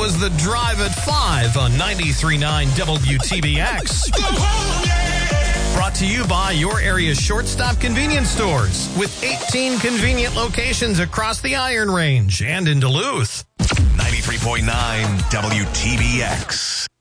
was The Drive at 5 on 93.9 WTBX. Brought to you by your area's shortstop convenience stores with 18 convenient locations across the Iron Range and in Duluth. 93.9 WTBX.